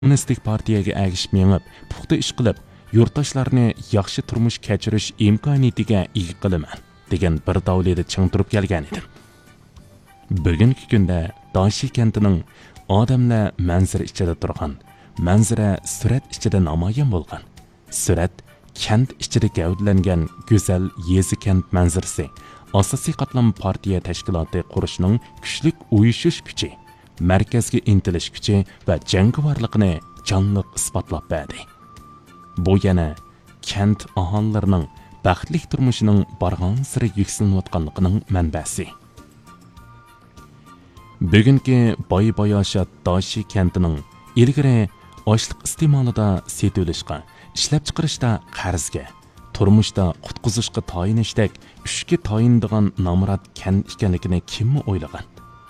kommunistik partiyaga agishib mengib, puxta ish qilib, yurtdoshlarni yaxshi turmush kechirish imkoniyatiga ega qilaman degan bir davlida ching turib kelgan edim. Bugungi kunda Dashi kentining odamlar manzara ichida turgan, manzara surat ichida namoyon bo'lgan. Surat kent ichida gavdlangan go'zal yezi kent manzarasi asosiy qatlam partiya tashkiloti qurishning kuchli uyushish kuchi, markazga intilish kuchi va jangovarligini jonliq isbotlab berdi. Bu yana kent aholilarining baxtli turmushining barg'on siri yuksalayotganligining manbasi. Bugungi boy-boyoshat Dashi kentining ilgari ochliq iste'molida setilishga, ishlab chiqarishda qarzga, turmushda qutqizishga tayinishdak ishga tayindigan nomrod kent ekanligini kim o'ylagan?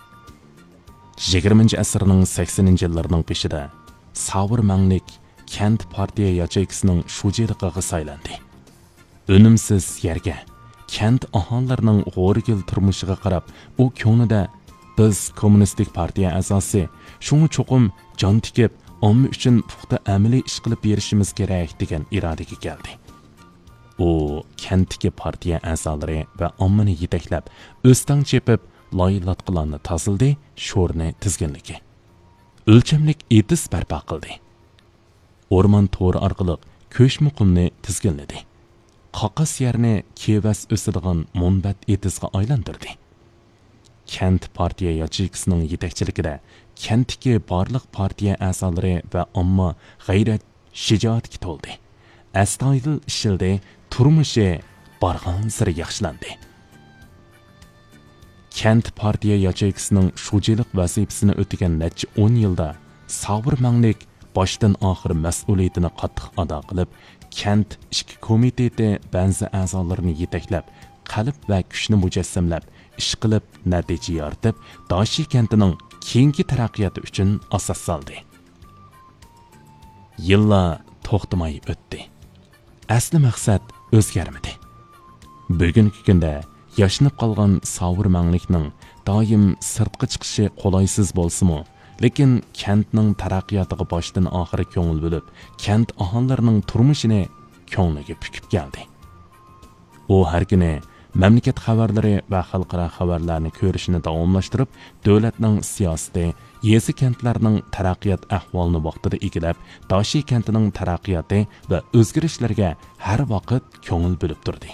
20-asrning 80-yillarining beshida Savur Manglik kent partiya yacheykisining shujiligiga saylandi. Önümsiz yerga, kent aholilarining g'o'rgil turmushiga qarab, u ko'nglida biz kommunistik partiya a'zosi, shunga cho'qim jon tikib, omma uchun puxta amaliy ish qilib berishimiz kerak degan irodaga keldi. U kentdagi partiya a'zolari va ommani yetaklab, o'stan chepib, loyilatqilarni tozildi, sho'rni tizginligi. O'lchamlik etis barpo qildi. O'rmon to'ri orqali ko'shmuqimni tizginladi. Qaqas yerni kevas o'sadigan munbat etisga aylantirdi. Kent partiya yacheykisining yetakchiligida kentdagi barliq partiya a'zolari va omma g'ayrat shijoatga to'ldi. Astoydil ishildi, turmushi barg'on siri yaxshilandi. Kent partiya yacheykisining shujilik vazifasini o'tagan necha 10 yilda Savur Manglik boshdan oxir mas'uliyatini qattiq ado qilib, kent ishki komiteti ba'zi a'zolarini yetaklab, qalb va kuchni mujassamlab, ish qilib, natija yoritib, Dashi kentining keyingi taraqqiyoti uchun asos soldi. Yillar to'xtamay o'tdi. Asli maqsad o'zgarmadi. Bugungi kunda yashnab qolgan Savur Manglikning doim sirtqa chiqishi qolaysiz bo'lsa-mu, lekin kentning taraqqiyotiga boshdan oxiri ko'ngil bo'lib, kent aholilarining turmushini ko'ngliga pukib keldi. U har kuni mamlakat xabarlari va xalqaro xabarlarni ko'rishni davomlashtirib, davlatning siyosati, yezi kentlarning taraqqiyot ahvolini vaqtida egilab, Dashi kentining taraqqiyoti va o'zgarishlarga har vaqt ko'ngil bo'lib turdi.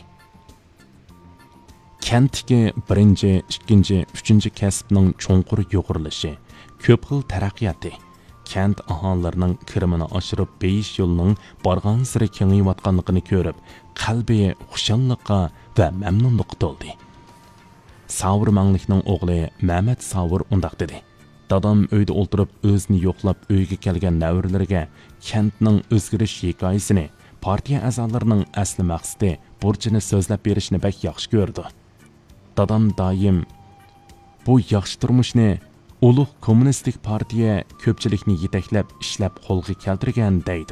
Kentdagi 1, 2, 3 kasbning cho'nqur yo'g'irilishi, ko'p xil taraqqiyoti, kent aholilarining kirimini oshirib beyish yo'lining barg'on siri kengayotganligini ko'rib, qalbi xushalliqqa va mamnunlikqa to'ldi. Savur Manglikning o'g'li Mehmet Savur undaq dedi. Dadam uyda o'ltirib o'zini yo'qlab uyga kelgan navrilariga kentning o'zgarish hikoyasini, partiya a'zolarining asli maqsadi, burchini so'zlab berishni bak yaxshi ko'rdi. Dadam doim bu yaxshi turmushni ulug' kommunistik partiya ko'pchilikni yetaklab ishlab qo'lga keltirgan deydi.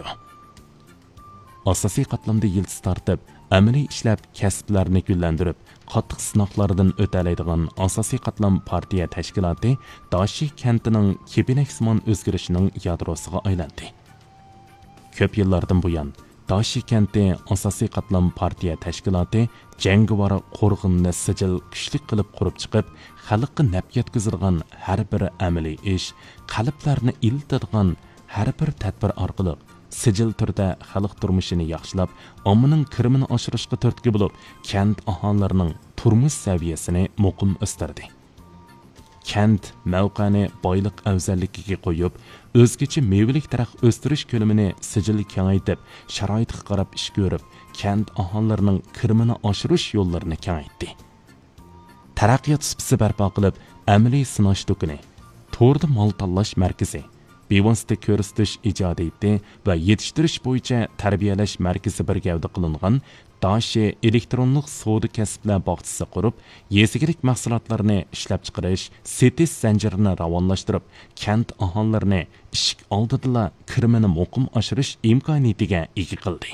Asosiy qatlamda yildiz tortib, amaliy ishlab kasblarni gullandirib, qattiq sinoqlardan o'talaydigan asosiy qatlam partiya tashkiloti Dashi kentining kebineksmon o'zgarishining yadrosiga aylandi. Ko'p yillardan buyon Dashi kenti asosiy qatlam partiya tashkiloti jangovar qo'rg'inni sijil kuchli qilib qurib chiqib, xalqqa naf yetkazadigan har bir amaliy ish, qalblarni iltadigan har bir tadbir orqali sijil turda xalq turmushini yaxshilab, ommaning kirimini oshirishga turtki bo'lib, kent aholilarining turmush saviyasini muqim o'stirdi. Kent mavqani boyliq afzalligiga qo'yib, o'zgacha mevalik daraxt o'stirish ko'lamini sijil kengaytib, sharoitga qarab ish ko'rib, kent aholilarining kirimini oshirish yo'llarini kengaytdi. Taraqqiyot sipsi barpo qilib, amaliy sinash to'kini, to'rda mol tanlash markazi, bevosita ko'rsatish ijodiyati va yetishtirish bo'yicha tarbiyalash markazi bir gavda qilingan Dashi elektronlik savdo kasblar bog'chisi qurib, yezigilik mahsulotlarni ishlab chiqarish, setish zanjirini ravonlashtirib, kent aholilarining ishik oldida kirimini muqim oshirish imkoniyatiga ega qildi.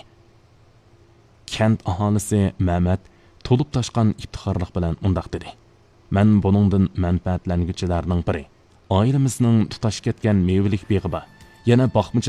Kent aholisi Mehmet to'lib toshgan iftixorlik bilan undaq dedi. Men buningdan manfaatlanguchilarning biri. Ailemizning tutash ketgan mevalik beg'i bor. yana boqmachi